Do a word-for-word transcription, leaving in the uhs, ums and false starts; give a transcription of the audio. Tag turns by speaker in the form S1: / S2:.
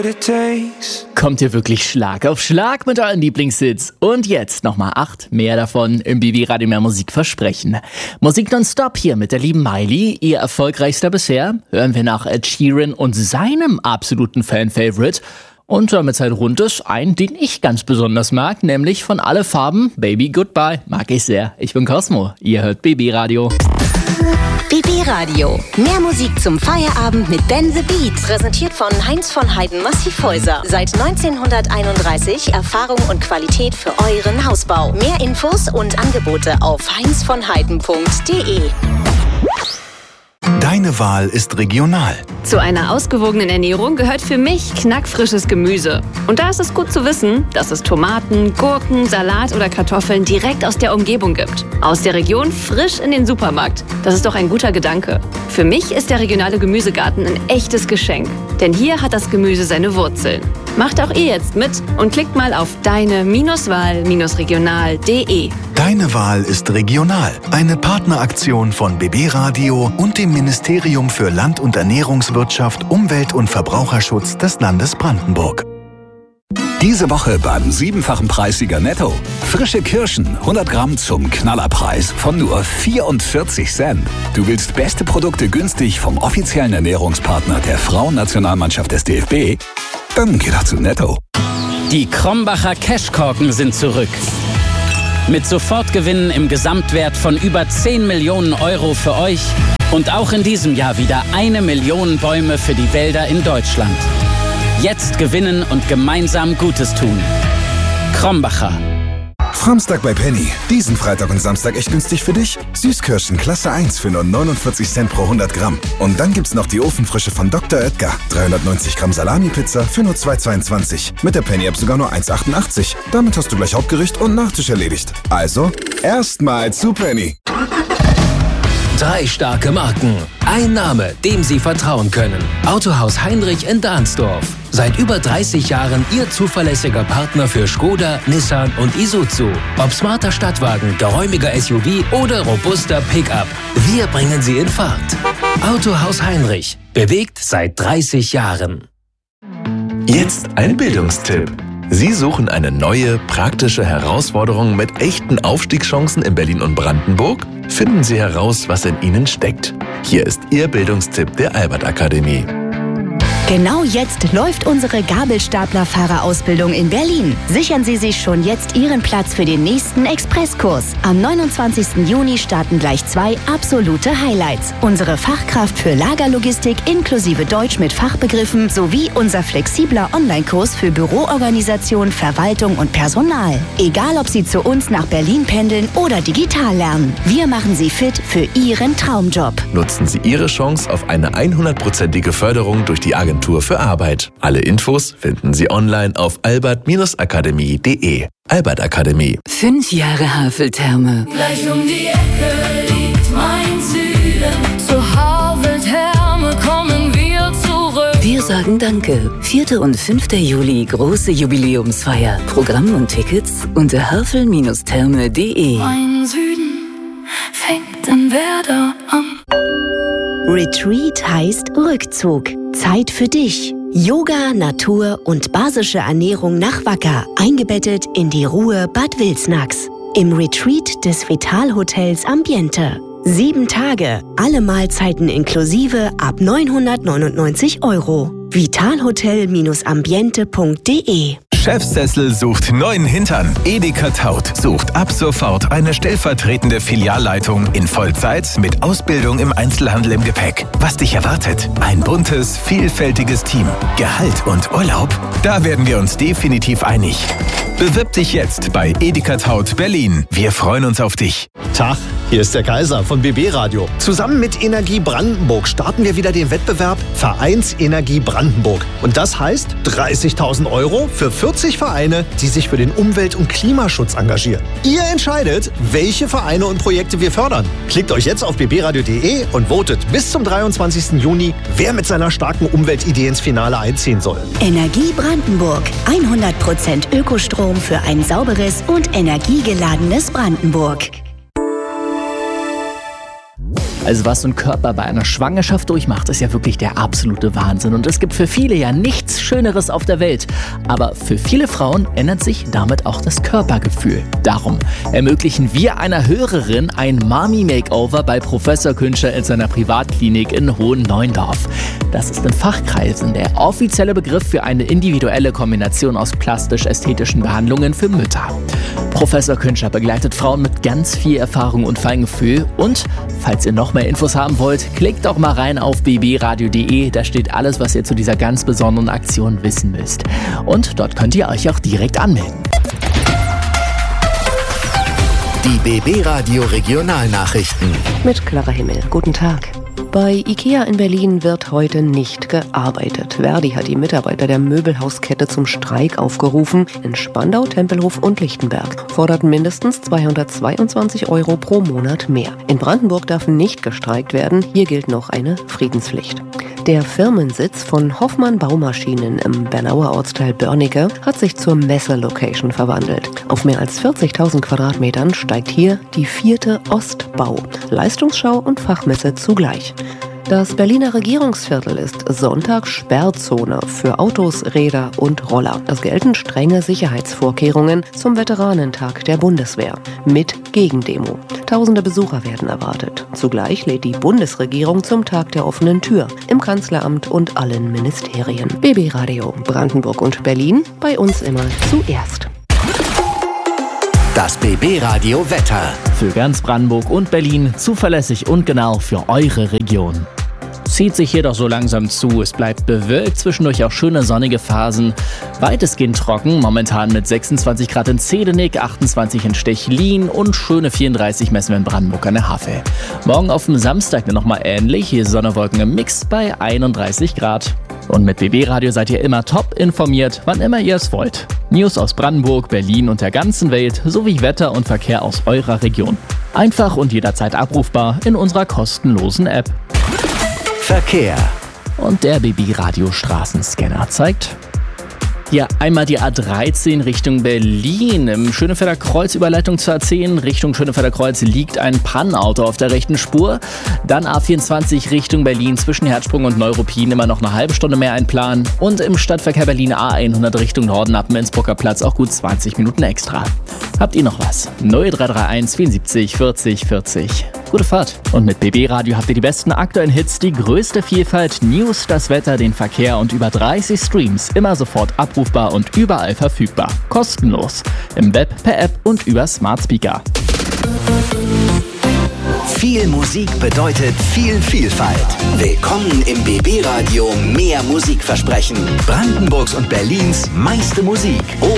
S1: what it takes.
S2: Kommt ihr wirklich Schlag auf Schlag mit euren Lieblingshits? Und jetzt nochmal acht, mehr davon im B B Radio Mehr Musik versprechen. Musik nonstop hier mit der lieben Miley, ihr erfolgreichster bisher. Hören wir nach Ed Sheeran und seinem absoluten Fan-Favorite. Und damit Zeit rund ist, einen, den ich ganz besonders mag, nämlich von Alle Farben, Baby Goodbye. Mag ich sehr. Ich bin Cosmo, ihr hört B B Radio.
S3: B B Radio. Mehr Musik zum Feierabend mit Ben the Beat. Präsentiert von Heinz von Heiden Massivhäuser. Seit neunzehnhunderteinunddreißig Erfahrung und Qualität für euren Hausbau. Mehr Infos und Angebote auf heinz von heiden punkt de.
S4: Deine Wahl ist regional.
S5: Zu einer ausgewogenen Ernährung gehört für mich knackfrisches Gemüse. Und da ist es gut zu wissen, dass es Tomaten, Gurken, Salat oder Kartoffeln direkt aus der Umgebung gibt. Aus der Region frisch in den Supermarkt. Das ist doch ein guter Gedanke. Für mich ist der regionale Gemüsegarten ein echtes Geschenk. Denn hier hat das Gemüse seine Wurzeln. Macht auch ihr jetzt mit und klickt mal auf deine-wahl regional punkt de.
S4: Deine Wahl ist regional. Eine Partneraktion von B B Radio und dem Ministerium für Land- und Ernährungswirtschaft, Umwelt- und Verbraucherschutz des Landes Brandenburg.
S6: Diese Woche beim siebenfachen Preissieger Netto. Frische Kirschen, hundert Gramm zum Knallerpreis von nur vierundvierzig Cent. Du willst beste Produkte günstig vom offiziellen Ernährungspartner der Frauennationalmannschaft des D F B? Dann geh doch zu Netto.
S7: Die Krombacher Cashkorken sind zurück. Mit Sofortgewinnen im Gesamtwert von über zehn Millionen Euro für euch und auch in diesem Jahr wieder eine Million Bäume für die Wälder in Deutschland. Jetzt gewinnen und gemeinsam Gutes tun. Krombacher.
S8: Samstag bei Penny. Diesen Freitag und Samstag echt günstig für dich. Süßkirschen Klasse eins für nur neunundvierzig Cent pro hundert Gramm. Und dann gibt's noch die Ofenfrische von Doktor Oetker. dreihundertneunzig Gramm Salami-Pizza für nur zwei zweiundzwanzig. Mit der Penny-App sogar nur eins achtundachtzig. Damit hast du gleich Hauptgericht und Nachtisch erledigt. Also, erstmal zu Penny.
S9: Drei starke Marken. Ein Name, dem Sie vertrauen können. Autohaus Heinrich in Dahnsdorf. Seit über dreißig Jahren Ihr zuverlässiger Partner für Skoda, Nissan und Isuzu. Ob smarter Stadtwagen, geräumiger S U V oder robuster Pickup. Wir bringen Sie in Fahrt. Autohaus Heinrich. Bewegt seit dreißig Jahren.
S10: Jetzt ein Bildungstipp. Sie suchen eine neue, praktische Herausforderung mit echten Aufstiegschancen in Berlin und Brandenburg? Finden Sie heraus, was in Ihnen steckt. Hier ist Ihr Bildungstipp der Albert Akademie.
S3: Genau jetzt läuft unsere Gabelstaplerfahrerausbildung in Berlin. Sichern Sie sich schon jetzt Ihren Platz für den nächsten Expresskurs. Am neunundzwanzigsten Juni starten gleich zwei absolute Highlights. Unsere Fachkraft für Lagerlogistik inklusive Deutsch mit Fachbegriffen sowie unser flexibler Online-Kurs für Büroorganisation, Verwaltung und Personal. Egal, ob Sie zu uns nach Berlin pendeln oder digital lernen. Wir machen Sie fit für Ihren Traumjob.
S10: Nutzen Sie Ihre Chance auf eine hundertprozentige Förderung durch die Agentur für Arbeit. Alle Infos finden Sie online auf albert akademie punkt de. Albert Akademie.
S5: Fünf Jahre Haveltherme.
S11: Gleich um die Ecke liegt mein Süden. Zur Haveltherme kommen wir zurück.
S5: Wir sagen Danke. vierter und fünfter Juli, große Jubiläumsfeier. Programm und Tickets unter havel therme punkt de.
S11: Mein Süden fängt in Werder an.
S3: Retreat heißt Rückzug. Zeit für dich. Yoga, Natur und basische Ernährung nach Wacker. Eingebettet in die Ruhe Bad Wilsnax. Im Retreat des Vital-Hotels Ambiente. Sieben Tage, alle Mahlzeiten inklusive ab neunhundertneunundneunzig Euro. vitalhotel ambiente punkt de.
S12: Chefsessel sucht neuen Hintern. Edeka Taut sucht ab sofort eine stellvertretende Filialleitung in Vollzeit mit Ausbildung im Einzelhandel im Gepäck. Was dich erwartet? Ein buntes, vielfältiges Team. Gehalt und Urlaub? Da werden wir uns definitiv einig. Bewirb dich jetzt bei Edeka Taut Berlin. Wir freuen uns auf dich.
S13: Tag, hier ist der Kaiser von B B Radio. Zusammen mit Energie Brandenburg starten wir wieder den Wettbewerb Vereinsenergie Brandenburg. Und das heißt dreißigtausend Euro für vierzig Vereine, die sich für den Umwelt- und Klimaschutz engagieren. Ihr entscheidet, welche Vereine und Projekte wir fördern. Klickt euch jetzt auf b b radio punkt de und votet bis zum dreiundzwanzigsten Juni, wer mit seiner starken Umweltidee ins Finale einziehen soll.
S3: Energie Brandenburg. hundert Prozent Ökostrom für ein sauberes und energiegeladenes Brandenburg.
S2: Also was so ein Körper bei einer Schwangerschaft durchmacht, ist ja wirklich der absolute Wahnsinn. Und es gibt für viele ja nichts Schöneres auf der Welt. Aber für viele Frauen ändert sich damit auch das Körpergefühl. Darum ermöglichen wir einer Hörerin ein Mami-Makeover bei Professor Künscher in seiner Privatklinik in Hohen-Neuendorf. Das ist in Fachkreisen der offizielle Begriff für eine individuelle Kombination aus plastisch-ästhetischen Behandlungen für Mütter. Professor Künscher begleitet Frauen mit ganz viel Erfahrung und Feingefühl. Und falls ihr noch mehr Infos haben wollt, klickt doch mal rein auf b b radio punkt d e. Da steht alles, was ihr zu dieser ganz besonderen Aktion wissen müsst. Und dort könnt ihr euch auch direkt anmelden.
S4: Die B B Radio Regionalnachrichten.
S1: Mit Clara Himmel. Guten Tag. Bei IKEA in Berlin wird heute nicht gearbeitet. Verdi hat die Mitarbeiter der Möbelhauskette zum Streik aufgerufen. In Spandau, Tempelhof und Lichtenberg forderten mindestens zweihundertzweiundzwanzig Euro pro Monat mehr. In Brandenburg darf nicht gestreikt werden. Hier gilt noch eine Friedenspflicht. Der Firmensitz von Hoffmann Baumaschinen im Bernauer Ortsteil Börnige hat sich zur Messe-Location verwandelt. Auf mehr als vierzigtausend Quadratmetern steigt hier die vierte Ostbau. Leistungsschau und Fachmesse zugleich. Das Berliner Regierungsviertel ist Sonntag Sperrzone für Autos, Räder und Roller. Es gelten strenge Sicherheitsvorkehrungen zum Veteranentag der Bundeswehr mit Gegendemo. Tausende Besucher werden erwartet. Zugleich lädt die Bundesregierung zum Tag der offenen Tür im Kanzleramt und allen Ministerien. B B Radio Brandenburg und Berlin, bei uns immer zuerst.
S4: Das B B Radio Wetter.
S2: Für ganz Brandenburg und Berlin zuverlässig und genau für eure Region. Zieht sich jedoch so langsam zu. Es bleibt bewölkt, zwischendurch auch schöne sonnige Phasen. Weitestgehend trocken, momentan mit sechsundzwanzig Grad in Zedenik, achtundzwanzig in Stechlin und schöne vierunddreißig messen wir in Brandenburg an der Havel. Morgen auf dem Samstag dann nochmal ähnlich. Hier Sonne, Wolken im Mix bei einunddreißig Grad. Und mit B B Radio seid ihr immer top informiert, wann immer ihr es wollt. News aus Brandenburg, Berlin und der ganzen Welt sowie Wetter und Verkehr aus eurer Region. Einfach und jederzeit abrufbar in unserer kostenlosen App.
S4: Verkehr.
S2: Und der B B Radio Straßenscanner zeigt hier einmal die A dreizehn Richtung Berlin. Im Schönefelder Kreuz Überleitung zur A zehn Richtung Schönefelder Kreuz liegt ein Pannenauto auf der rechten Spur. Dann A vierundzwanzig Richtung Berlin zwischen Herzsprung und Neuruppin immer noch eine halbe Stunde mehr einplanen. Und im Stadtverkehr Berlin A hundert Richtung Norden ab dem Innsbrucker Platz auch gut zwanzig Minuten extra. Habt ihr noch was? null drei drei eins vierundsiebzig vierzig vierzig. Gute Fahrt. Und mit B B Radio habt ihr die besten aktuellen Hits, die größte Vielfalt, News, das Wetter, den Verkehr und über dreißig Streams. Immer sofort abrufbar und überall verfügbar. Kostenlos. Im Web, per App und über Smart Speaker.
S4: Viel Musik bedeutet viel Vielfalt. Willkommen im B B Radio Mehr Musikversprechen. Brandenburgs und Berlins meiste Musik.